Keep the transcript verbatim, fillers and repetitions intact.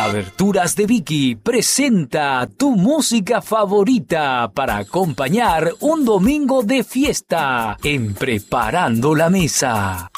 Aberturas de Vicky presenta tu música favorita para acompañar un domingo de fiesta en Preparando la Mesa.